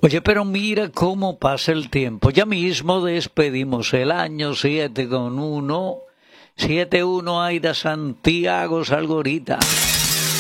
Oye, pero mira cómo pasa el tiempo. Ya mismo despedimos el año 7 con 1. 7-1 Aida Santiago Salgorita.